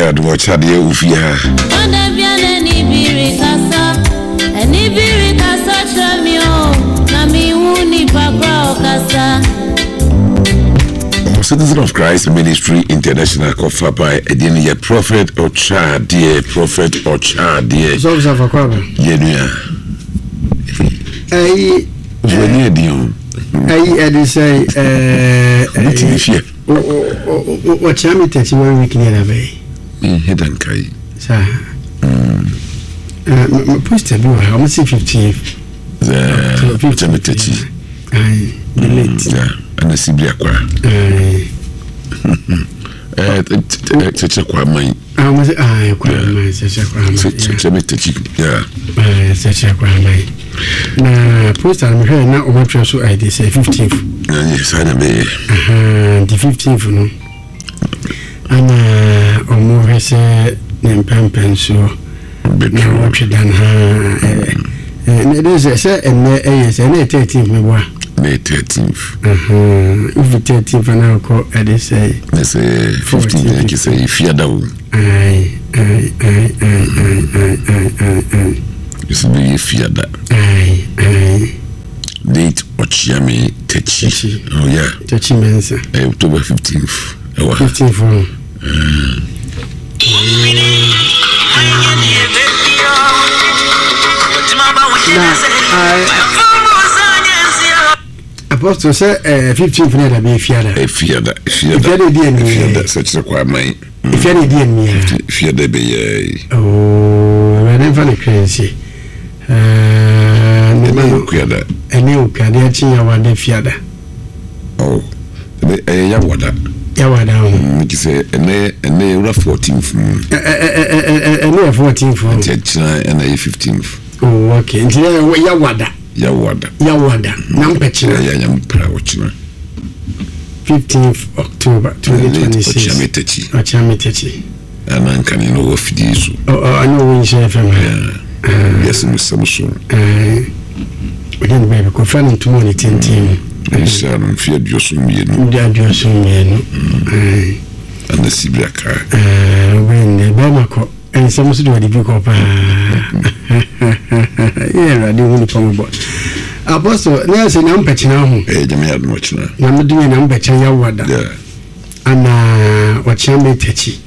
Yeah, do watch how the ufia. Citizen of Christ Ministry International Kofapa Edini Prophet Ocha dear Prophet Ocha dear Zobza Fakwaba Yenuya When you do I say what Chami takes 1 week near away head and kai sir poster blue how much 15 the the late and the Sibia kwa teacher kwa mai I was kwa mai teacher kwa mai teacher kwa mai na poster I'm here na o so I dey say 15th yes I be the 15th no ana omo hese nempempen so na watch dan ha ne say ene yes ene 13th me boa May 13th. If the 13th and I'll call they say 15th, like you say, if you're down. You see, if you're that. Date Ochiami Techi. Oh, yeah. Techi Mensa. October 15th. 15th. Apostle say 15th na be fiada such a kwa mai if you dey me fiada be oh I never know crazy no kuada ene o kade a chinya wade fiada oh ya wada you say ene ura 14th ene 14th ene 15th oh okay nti ya wada na mpechina ya mpra ochina 15th October 2026 Ochamitechi ananka ni no ofidisu I know when you FM yes musamso we didn't baby ko fan to money tintin Isharam fia diosumiyenu ana sibiaka when bamako and some so do the big up yeah I don't want to Apostle na se na mpechina ho jame ya no china na medumi na mpecha ya wada ana wachame techi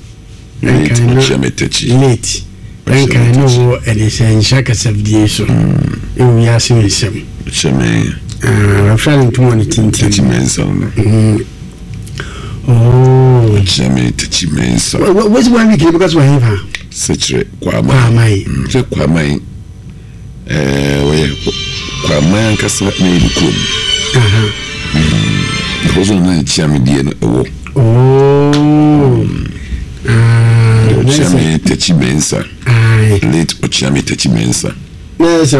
late enka no edise nshaka savdieso ewu ya simisem chame referring to money tintin mensa oh chame techi mensa what's one week because we have secret kwa mai we kwa mai kasa na ilukum because na chame die no ewo Chame techi mensa late Ochame techi mensa yes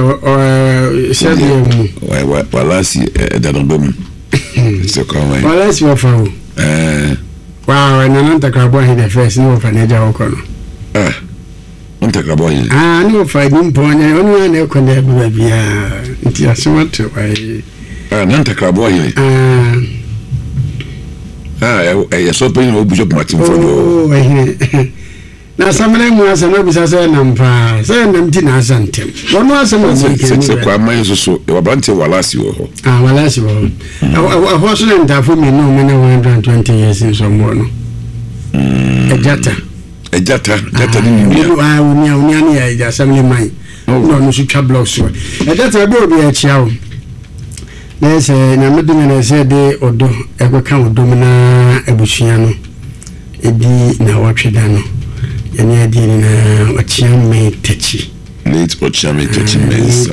walasi dadobem se kwa mai walasi wafa wow na nanta krabo he the first no fa neja okono nanta krabo he no fa dim ponye onu na ekone bia nti asomato ai nanta krabo he ya so pe no bishop Martin Fodo na samene mu asana bisa se nampa se namti na asantem wono asama se kwa man so wabrante walasi wo ho walasi wo ho so ndafo mi no me na 120 years in so mo no ejata ni ni unia ni ya asamene mai no no su twa blocks so ejata be obi a chiawo na se na medumi na se de odo ekweka odo na ebusua no ebi na watweda no yani adini na Ochame techi late Ochame techi mensa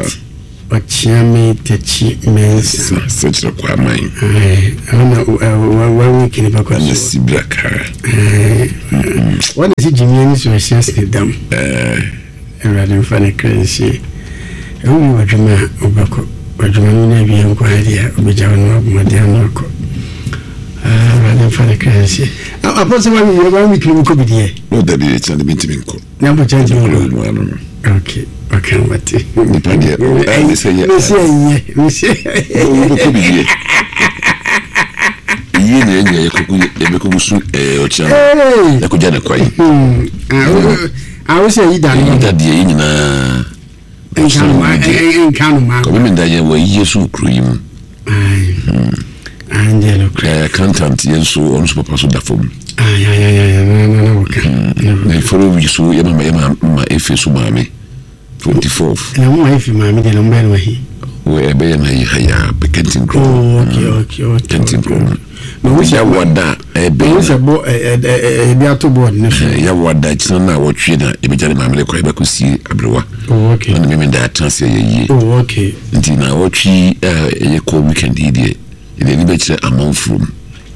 search kwa mai ana wa week ni bakwa na sibraka what is Jimmy so sensitive dam rather funny crazy ewu wajuma obako wajuma na bi enko hadia obejawa no abumadiano ko rather funny crazy apostle wa week ni ko bidie no that be it's and be tinko nyambo change no okay okay mate ni padia we say ko bidie yi na enye yekugu su ocha yakuja na kwai I say yi da die nyina nkanu ma ko me ndaye wo Yesu kruim angelo content yenso onso papa so da fom no na iforo Yesu ma efesu maame 24 na mo efi maame de no mbere wahi we ebe na yi haya Kenting Grove okay Kenting Grove no we ya wada ebe we se bo bi ato board ne ya wada china na wotwe na ebe jare maame kwa ebe kusi abrewa okay na me da trans ya yi okay nti na wotwe ye ko weekend idie ile ni be kire amanfrum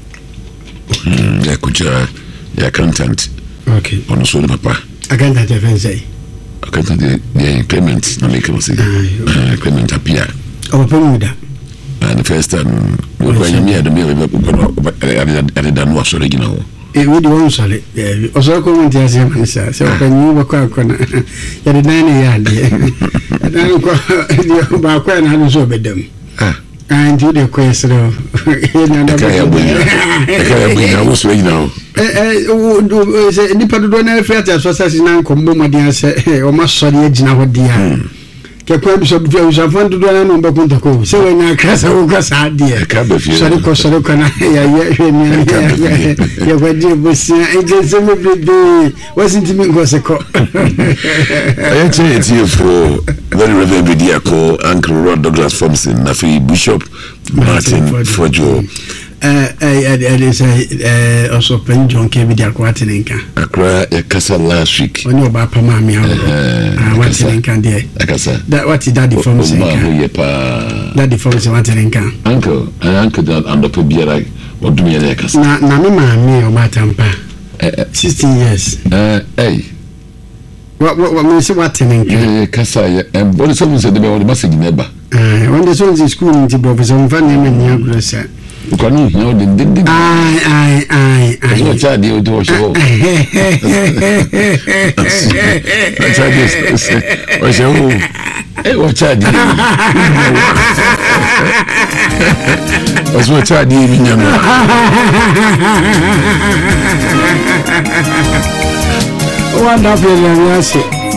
ya kuja ya content okay ono so papa agenda te fense akanta the Clement na make no say Clement appear Opemuda the first time we were in here the me we da no so original we do one sole oso ko mun tia se man sa se ko nyu ba ko na ya de nane ya de dan ko ba ko na no so bedam and you the question na na kaya bunya wo so original se nipa do na fiata so sa sinan ko mbo modin se o ma so de agina ho dia ke kwa bi so bi so fan do na no be kunta ko se we na kasa wo kasa dia so ko na ya ya waje bosia e se me bebe wasn't me go se ko I actually for very reverend Diako Uncle Rod Douglas Thompson na fi Bishop Martin Fojo also pen John Kevin Diako Atenenka Accra Kasa last week oni oba pa ma mi Atenenka there that what is that from say that the from say Atenenka uncle that and the biara odumi na Kasa na me ma mi oba tampa 16 years what me say Atenenka Kasa body some say the message never when the son is school in the professor van name ni agro say kwani no de ai so child you do show o show o child o so child you nyama wonderful yes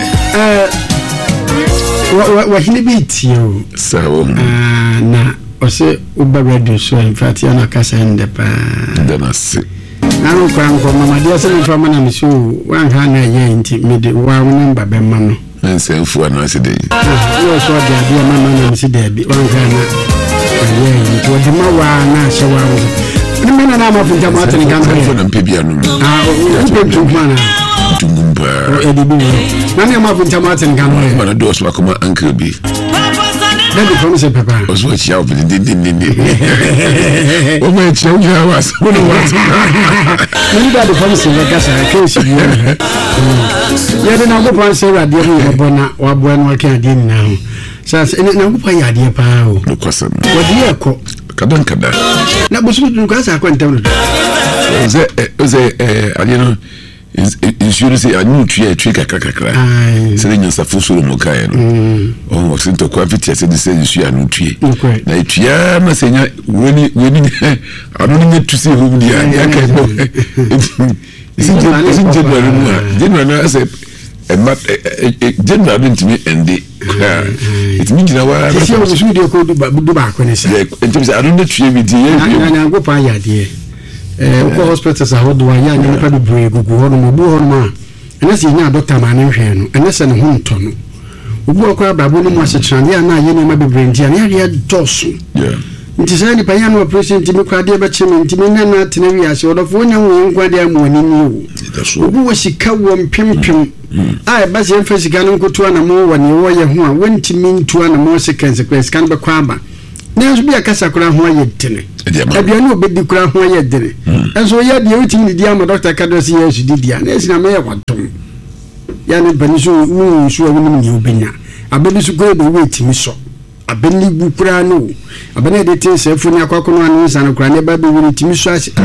wa hinibiti yo so na ose uba radio so in fact ya na kasa ende pa ndana se nanu kwa mama dia se mfa mana misu wan ha na ye nti mede wa number be ma no nse mfu ana se de yo so dia mama na misi de bi wan ha na ye nti o de ma wa na se wa wo ni mena na ma funja ma tani kan ko na mpebia no o pe tu mana tumumba o edibi na me ma funja ma tani kan ko mana do so akoma uncle bi that the promise papa oso a chia obi din o ma chia o ya was no what ni that the promise we gasa case you ya de na go pan say radio no bona wa boa no ka ade ni na ho sa na go pan ya ade pa o no kwasa wodi eko kada na busu du ka sa kwanta no ze ali no insurance anu tue kakra se nya safo so mo kai no o mo sinto kwa fitia se se insu anu tue na tue na se nya woni anu ni tu se hu dia ya kai bo General na say general didn't me ende it means na wa se o su de ko du ba ko ne sa enti se anu na tue bi die na go pa ya de ko hospitals a hodo wa ya ni pa du bregu gugu ho no mo bu ho no ma ena se nya doctor ma ne hwe no ena se ne ho nto no obu akwa babo no mo asetrande ya na ye ne ma bebrendi ya ya dosu nti se ni pa ya no operation ti mi kwa de ba chimi nti mi na tena wi ase odofo nya wo nkwa de amoni ni wo obu wo sika wo mpempem ai ba se mfa sika no nkoto na mo wo ne wo ye ho a wonti mi ntu na mo sequence quest kan be kwa ba na so bia kasa kura ho aye tene abiano obedi kura ho aye dere enso ya de utimi di am doctor kadosi yesu di dia na esina me yakwatom ya ne bani so wu so awuni ni obenya abeni so go be wetimi so abeni bu kura no abeni de te se funi akwakono anu san kura ne ba be wuni timi so ase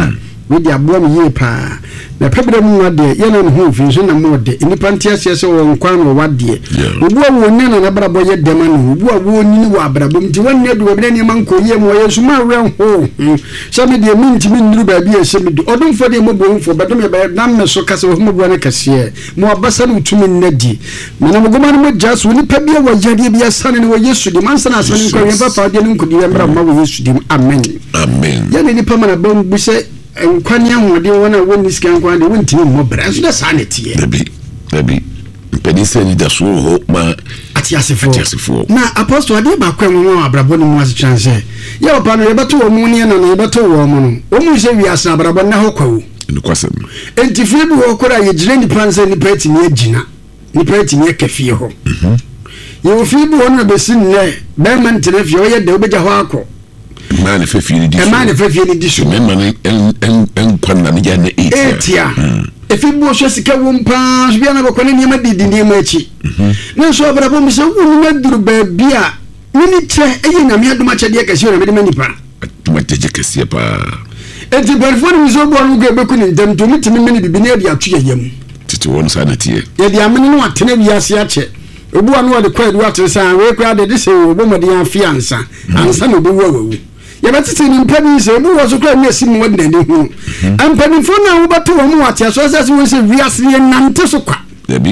we di abo me ye pa na pebere mu wade ye na ho fi so na mo de nipa ntia se se wo nkwan no wade obu a wo ne na brabo ye dema no obu a wo ni wo abrabo mti wonne do be ne man ko ye mo ye so ma wen ho so me de minti min nuru ba bi e se me do odum fo de mo bo fo bedom ye ba na me so kase wo mo bo na kase mo abasa no tumi nnadi me na mo goma no mo jaso ni pa bi wo jade bi asane ne wo Yesu di man sana asane ko ye papa de nkudi ye mbra ma wo Yesu di amen ya ne ni pa mana ba mbu se nkwani ahode wona woni sika nkwani wontimi mo bra so da sanity dabi pedise ni da so ho ma atiasefo na apostle ade ba kwa mo abrabo no mo chance ya papa no ye beto wo mu ne na ye beto wo mo no o mu se wi asa abrabo na ho kwawo ni kwasem enti fi bi wo kora ye gire ni panse ni pati ni agina ni pati ni kafie ho ye fi bi wo no be sin ne be man tere fi o ye de obeja ho akọ man fefie ni diso men man en kwanna ni ya ne etia efi bo so sika wo mpa so bia na bokone ni ma didi ni ma echi na so abrabo mi se wo na duru ba bia ni tre eyi na mi aduma chede ka shi na me de manipa aduma teje kase pa enti barfo ni so bo no go beku ni ndam to mitimi meni bibi na dia atu yam titi won sanatie ye dia meni no atene bia se ache obu anu ode kwa edu atu san we kwa de se obo mode afia ansa no obu wawu ya batiti ni mpani se obu wo so kwa mi asimu wode ne hu ampani fo na wo bato wo mu ate so se wo se wiase ye nante so kwa dabi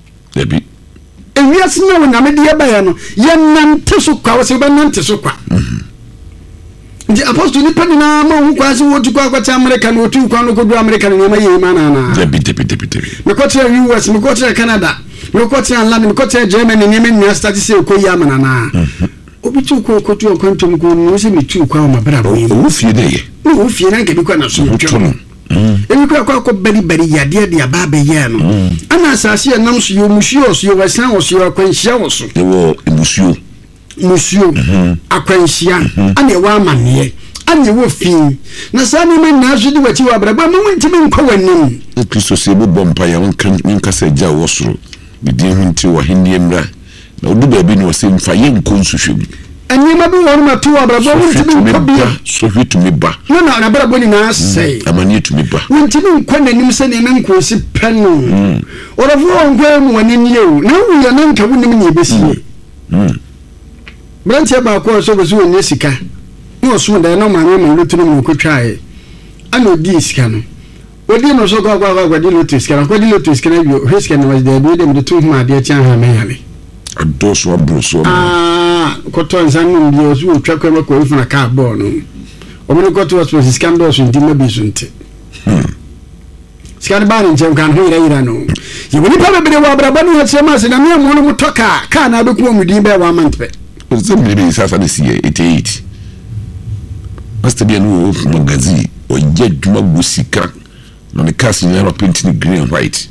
wiase na wo na me de ba ya no ye nante so kwa wo se ba nante so kwa ndi apostle ni pani na ma hu kwa se wo tu kwa cha America no tu kwa no ko do America ni ma ye ma na dabi me ko tira US me ko tira Canada me ko tira London me ko tira Germany ni me ni start se ko ya ma na obi tu ko tu ko ntom ko no se me tu kwa ma bra bo wo fie de ye wo fie na ke bi kwa na so twa emi kwa bari yade de aba be ye no ana asase ya nam so yo musuo so yo wasan wo so yo akwanhia wo so wo musuo akwanhia ana wa amane ana wo fi na sa ni me na so di wachi wa braba mo ntimi nkwa wanim Kristo se bo bompa ya nka se ja wo soro bidi hu nti wo henie mra na odu ba bi no se mfa ye nkonsuhwem anima bi won ma to abrabo ntimi nkwa bia so hwetumi ba na brabo ni na sei amani tumi ba ntimi nkwa nanim se ne nkosi panu orofo nkwa mu wanim yewu na wu ya na nka wonim ne besie branche ba ko so go so ne sika no so da no ma me lutunu mu kwatwae ana odi sika no odi no so kwa di lutu sika kwa di lutu sika bio hweska no was there bi dem de tu ma de chan ha me yale adoso abroso ko to nsan no bio so twa kwa ko ifuna ka ball no omuni ko to was sika ndo so ndi ma bi so nte sika ba ni jem kan ho ira no ye woni pa be de wa braba no ha chema se na me mo no mutoka ka na be ko mu din be wa mantpe so me be sasa de sie 88 Master bien no magazine o je duma gusika no ne kasi na paint ni green and white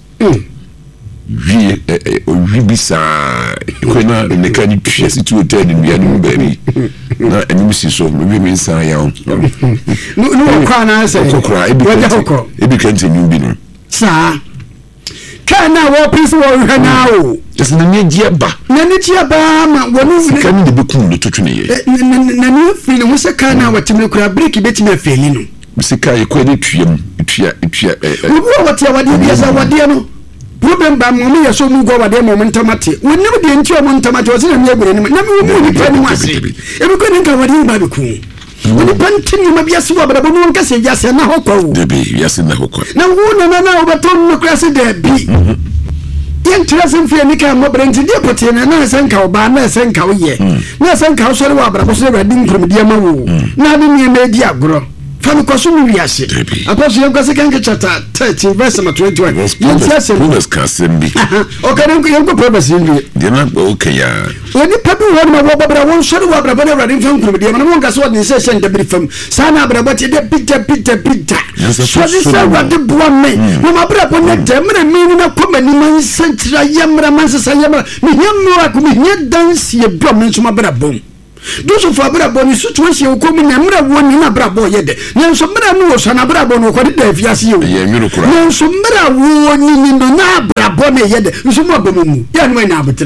vi bisa ko na ne kan ni twa si tu hotel ni ya ni bari na eni si so me me san ya no kwa na se ebi kan te ni bi no sa kana wo pisi wo hana o ese na ne gia ba ma wonu kan ni be kun no totwe ne ye na ne fi ne wo se kana watime kura break betime afeli no sika ye ko ne twia wo watia wade bia sa wade no problem ba mo me yeso mu go wade mo ntamate woni de nti o mo ntamate wo se na me agure ni na me wo ni pa ni wase e bi ko ni ka wade ba be ku woni panti ni ma bia so ba bo mo nka se ya se na hokwa de bi ya se na hokwa na wo na o baton no kra se de bi yen trasen fi ni ka mo brenti de pote na se nka oba na se nka wo ye na se nka wo sore wa bra bo se ba din krom de ma wo na de ni me di agoro fami kwaso mu wiase apostle yanko second chapter 13 verse 21 yes yes kasembi okare yanko purpose ndi de na okay ya woni papi won ma wo babra won sori wo babra bana radin fam kuru de ma won gaso won se shen de bri fam sana babra ti de pita so di se wa de bo me mo ma babra bo ne de mra mi na ko mani man sentra yamra man se yamra mi yamra ko mi dance ye bo me so ma babra bom doso fa brabo ni situation ko mi na mra woni na brabo ye de nenso mra no so na brabo no ko de da fiase ye nenso mra woni ni no na brabo ne ye de nso mo abomu ya no na abetre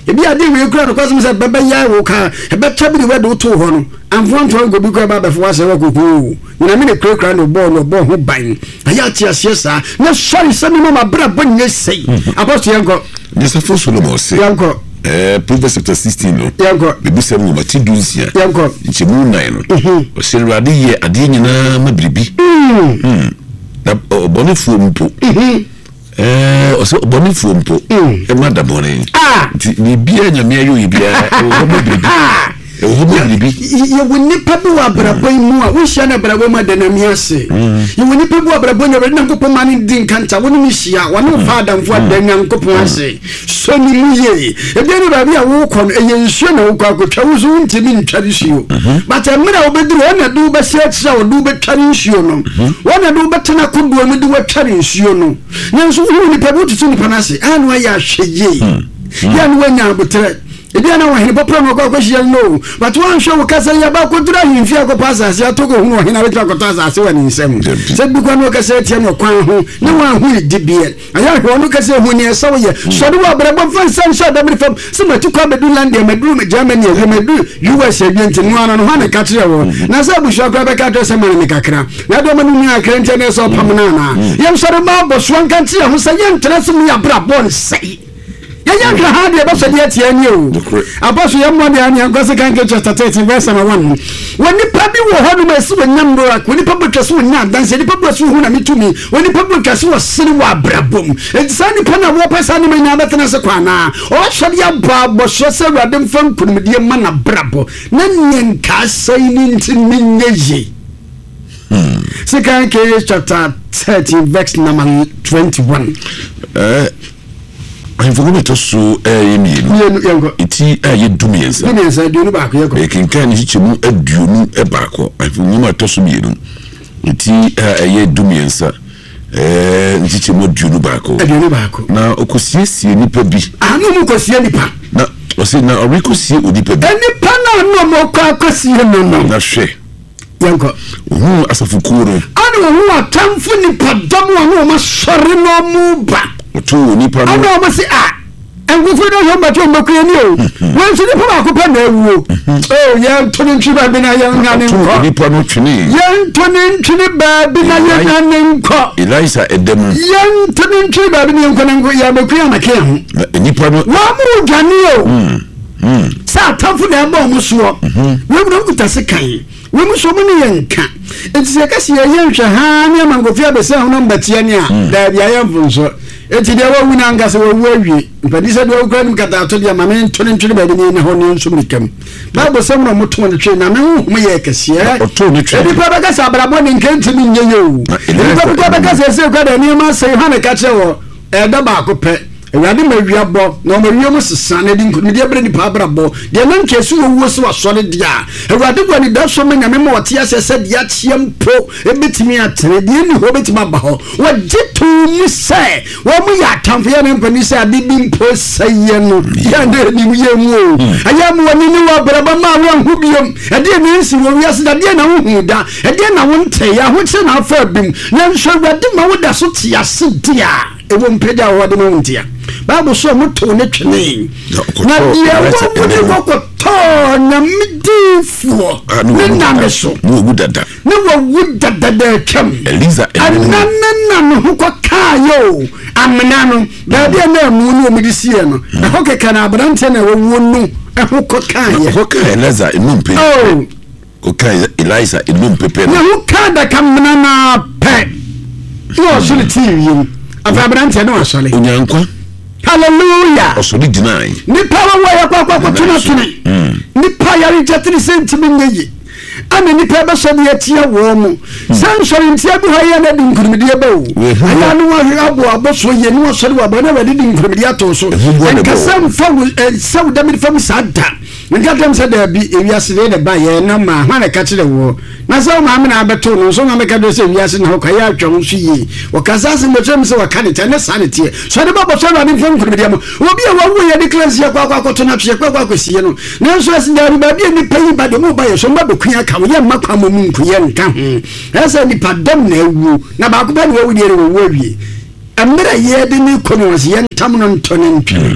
ebi ade we kura no kwasem say baba ya wo ka ebe tabi we do to ho no amfo nto go bi kura baba fo ase wa kokoo na me ne kura no bo ho ban aya ti ase sa na sorry se me mama bra bo nye sei apostle yanko Nisa fo Solomon say yanko Proverbs chapter 16 no yanko bibi se mo mati dunsia yanko nchimu 9 no o se Awurade ye ade nyina ma biribi na obonifu mpo o se obonifu mpo e ma da bone ni bia nyame ayo yi bia o ma biribi ye woni pabu wa brabo mu a wo hia na brabo ma danami ase ye woni pabu wa brabo na na nkopon mani din kanta woni mi hia woni fa adamfo adan nkopon ase so ni mu ye e bi ni ba bia wo kɔ no ye nsuo na wo kɔ akotwa wo so ntimi ntware nsuo but emra wo beduru wona du ba se atira wo du betware nsuo no wona du betena koduo mu du betware nsuo no nso wo ni pabu tutu ni panase anu ya hweye ya no wanya abotre ebi na wo hene popro no ko hye no but one show kasa ya ba ko dura himfi akopasa ase atoko hu no hene betwa kotasa ase wani nsem se bi kwa no kasa tie no kwan ho na wa hu dibie aya ho no kasa hu ni esa wo ye so do wa brabo fan sha da bi fam se matu kwa bedu land e medu me Germany e medu US e bienti no ana no ha na ka kire wo na se bu sha kwa be ka to se mane ni kakra na do manu ni akra ntene so pam na na ye so do ma bo so an kan tie ho se ye ntere mu ya brabo nsei ya ha de ba so de atia ni o apostle ya mo de ani ankwase kan ke chapter 13 verse 1 woni pa bi wo ho no masi wonyam do ak woni pa botwa so wonya danse ni pa botwa so hu na mitumi woni pa botwa so wasiri wa brabom etsani pa na wo pesa ni manya betena se kwana o so de aba bo so se Awurade mfam kunumdie ma na brabo na nyenka sai ni ntimi nyeje Second Kings chapter 13 verse number 21 I forgot to so yanko iti aye dumiensa dumienu ba ko yako ekinkan ni chimu aduonu e ba ko I forgot to so mienu iti aye dumiensa nti chimu aduonu ba ko na okosiesie nipa bi anu mu kosie nipa na o se na orikosie onipa bi nipa na no mo ko akosie no na hwe yanko asafukuro anu atamfu nipa dom anu ma sore no mu ba to nipa no anu ma se engufu no ho bato mbakwe ni o wan se nipa ba ko pa na ewu oh ya ntoni ntwi ba bi na ya ngane nko nipa no twini ya ntoni ntwi ba bi na ya ngane nko Elisa edem ya ntoni ntwi ba bi na nko na nko ya bakwe na ke ho nipa no wa mu dwane o sa tamfu na ba mu so we mu nkuta se kan we mu so mu ne yanka etise kasi ya yenhwe ha ne mangofia be se ho no mbatia ne a da bia ya mfunso eti de wa wuna ngase wa wawie mpadisa de wa kran kata to de mame ntone ntwe ba de ne ho ne nso mrikam bible se mu moto ne twe na me hu ye kasia oto ne twe edi pa ba kasa abrabo ne nkentimi nye yo edi pa ba kasa se kwa da ne ma se ha ne ka che wo e da ba ko pe Awurade ma wiabo na ma wiamo sesa na di nkunu de abre ni pa abrabo de na nkesu wo so asore dia Awurade gwa ni da so ma nyame ma wote asese dia chiempo ebetimi atere de ni ho betimi aba ho wajitu mu se wo mu ya tamfo ya mpani se ade bi mpo saye no ya de ni mu ye mu o aya mu woni ni wa braba ma wo hu biom ade ni nsi wo wiase da de na wo hu da ade na wo nte ya ho che na afa bim na nso Awurade ma wo da so te ase dia ewo mpeda wo de mo ntia Bible so moto ne twene na dia wo ne kokoto na midifo ne na me so wo gudada ne wo gudada da twam Elisa anana no ho kokayo amna no da dia na mu no omidisie no na ho keka na abrante na wo no ho kokaye ho ka Elisa enumpe ho ka Elisa enumpe pe na ho ka da kamna na pe yo so le TV abrante na wasole unyankwa hallelujah osodi deny ni power wa ya kwa tuna ni pa ya rejected sentiment nyi ana ni pa ba so de atia wo mu sansori ntia bi ha ya na di nkurumidie ba o aya no wa abo so ye ni wo so wa ba na wa di nkurumidie ato so nkasam fam saw da mi fam sada ngadam sa da bi ewiase de ba ye na ma ha na ka kire wo na saw ma me na abeto no so ma me ka do se ewiase na ho ka ya atwa so yi wo kasase mo twem se wa ka ne tane sanity so de ba bo so na ni fam nkurumidie mo obi a wa wo ye de class ya kwa to na twe kwa sie no na so ase da ba bi ni payi ba de mo ba ye so ma be kuya ka wo ye makwa mo mu nkuye nka ho ese ni padam na ewu na ba ko ba ni wo de wo wie amira ye de ni kono was ye ntam no ntone ntwe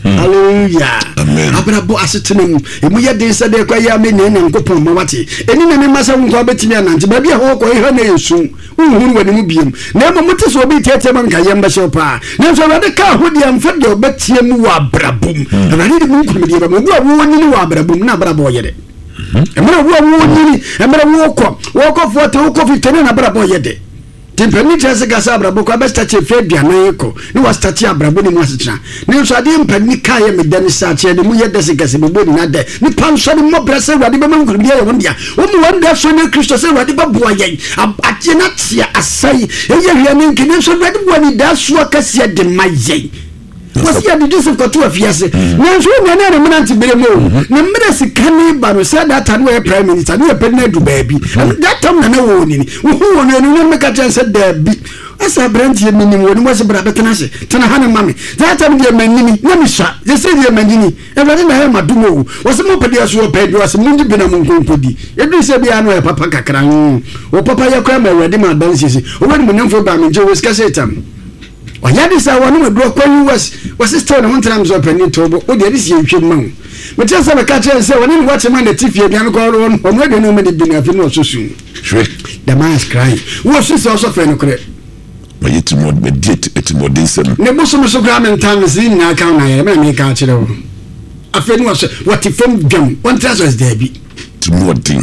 hallelujah amen abrabo asetenam emu ye den se de kwa ya me ne nkopon ma wate eni na me masa nko abetimi anante ba bia ho ko ihe na yesu unhuru wani mu biem na mo mute so obi tete man ka yamba she pa na so wade ka ho dia mfa de obetie mu wa abrabom na ni de mu nkomedi ba mo wo woni ni wa abrabom na abrabo yede emra wo nyini emra wo ko fote wo ko fitene na abrabo yede timpani chese gasa abrabo ko abesta che fe duanan yeko ni was tati abrabo ni mu asechna ni so ade mpani ka ye medani sa che ni mu yede se gase bebo ni na de ni panso ni mo brese wade be mangu bia ye wondia wo mu wanda so ni Kristo se wade ba boa ye ate na tia asai ye hia ni nkini so wade boa ni da so akase de maye wasi ya didisi kwa tuwa fiase na nsuwe mwana mwana ntibire mo na mbira sikani bano sa data nuwe prime minister nuwe pedina du baby data mwana uhu nini uhu wani mekacha nse debi asa branti ya minimi wani mwasi bra betanase tana hana mami data mdia menini namisha jese dia menini evladi na hema dumo wasi mwapedi ya suwa pedi wasi mundi bina mungkumpudi yedu ise biya anuwa ya papa kakra wapapa ya kwa mewedi madansi yisi uwani mwenye ba minje wesikase itamu oyadi sa wonu medro kwani was still no ntram zo pani tobo o de risi yetwe man metia sa be ka che se woni ni wache man de tifie bia ko ro no mo de no me de bi na fi no sosu shwe the man is crying wo so so so fe no kre ma yiti mo me diet etimo de sem ne bo so gra men tan zin na ka na ye me ka kire wo afi no so what from dwam one transfers there bi timo din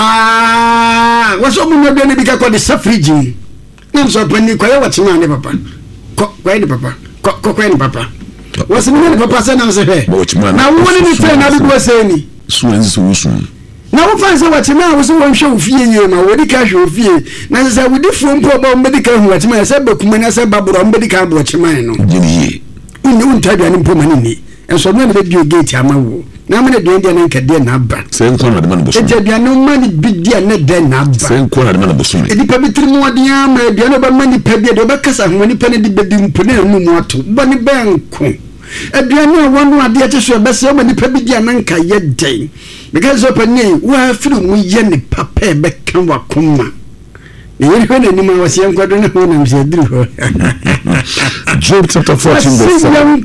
waso mo de ne bi ka ko de safrigi nem so pani ko ye wache man ne papa kwani papa kwani papa wasimini papa sana msefe na woni ni tena na bibo seni suwenzi suwusu na wo fanse watima wo so wonhwe ofie yie ma wo dika hwe ofie na se wo difo mpo ba medika hu watima se ba kuma na se baburo medika bo watima no yie ni untadwa ni mpo mani ni enso no na bio gate amawo na mene dwen dia na nkade na ba sen ko na de man bosu edua no mani bidia na de na ba sen ko na de man bosu edipa bitirimu adia ma edua no ba mani pa bia de ba kasa ho ni pa ne de bedi mpo na mu mu ato ba ni benko edua no wonu ade ate so be se mani pa bidia na nka ye den because open ni wa firu mu ye ni papa be kan wa koma yiri ko na ni ma wasi enkwado na ho na mse duru Job chapter 14 verse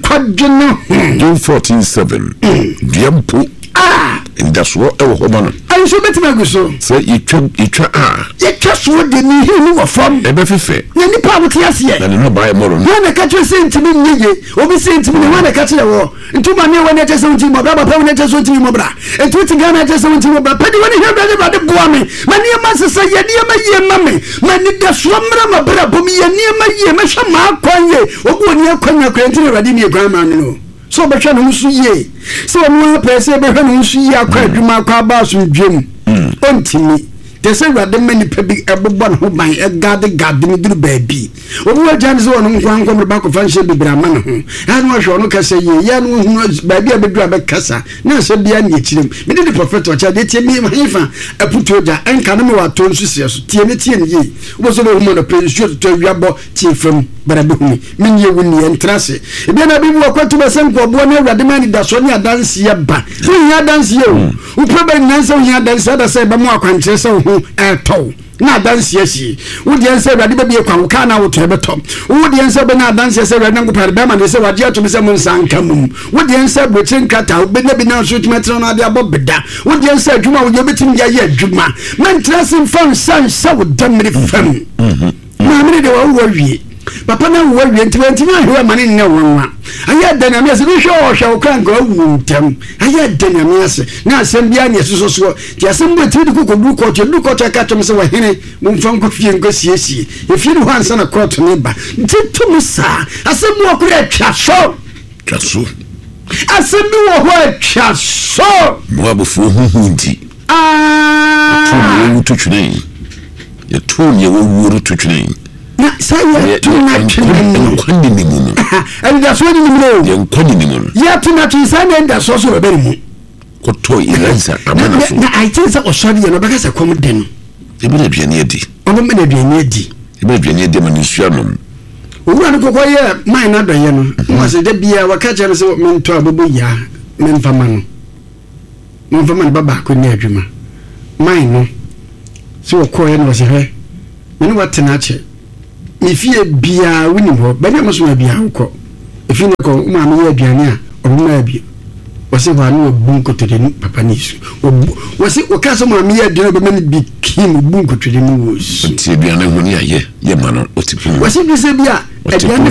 7 Job 14:7 diampo indaswo e wo ma no ayi so betima guso say itwa yetwa so de ni hinu wo fam e be fefe na ni pa muti ase na no ba e moro na ka twa sentimi nyeye obi sentimi ne wana ka twa wo ntuma ne wana twa sentimi mo baba pa wana twa sentimi mo bra entu ti gana twa sentimi mo bra pedi woni hwe ba de boa me mani ma sesa ye de ma ye ma me mani da so mra ma bra bom ye ni ma ye ma hwa ma kwanye obi woni akwanya kwenti ne radi ne gwa ma no so be hwa no nsu ye so mo pese be hwa no nsu ye akwa adwuma akwa ba so dwem ontimi tese rade mani pebi ebobon ho ban gade ni duru baabi obu ajan so no nkwan kwam ba ko fanshe bibra ma no ho anu ahwe no kasa ye ya no hu baabi abedu abekasa na so bia ne chirem me de prophet ocha de tie mi mahifa aputoja enka no me wato nsu sie so tie ne ye obo so no hu no pressure to wiabo tie fam barabe hu me ye woni entrase e bia na bibu akwatu be sem ko bo na rade mani da so ne adanse ye ba hu ya adanse ye o probe nanse hu ya adanse da se ba mu akwanche se hu eto na dance yesi wodi ense rade be bie kwa ka na woto ebeto wodi ense be na dance se rade ngopare be ma de se wadi ato me se mun sanka mum wodi ense brochen kata be na bi na so tumetro na de abobeda wodi ense adwuma wo yebetim ya ye adwuma man trasin fan san sa wo damri fam ma me de wo wie papa na wo wie ntimi ahwe mane ne wonwa aya daname ase bi hwe o kan go wuntem aya daname ase na asem bia ne soso so ti asem bo ti du ko ka tom se wa hene mo mfam ko fie ngo siesie e fie du hansa na court ne ba ti tum sa asem wo ko atwa so asem bi wo ho atwa so mo abofo hundi to twene ye to ye wo wuru to twene na saya tuna kwani ni muno enda so ni muno ye kwani ni muno ya tuna tisana enda so so bebere mu ko to iransa amana so na I think so so ye no beka se kom de no e be na duane edi ono me na duane edi e be duane edi ma ni suanom owura no kokọ ye man na doye no mo se de bia waka che no se mento abobo ya memfama no baba ko ni adwuma man no so ko ye no se he me no watena che me fie bia woni ho ba ne mo so bia ko e fie ko ma me ye aduane a ɔbɛma bi wɔsɛ hɔ ano ɔbu nkotodwe no papa ne su wɔsɛ wɔka sɛ ma meyɛ aduane ɔbɛma no bi kim bu nkotodwe no wɔ su nti aduane ho ne ayɛ yɛ ma no ɔtipu wɔsɛ bi sɛ bi a aduane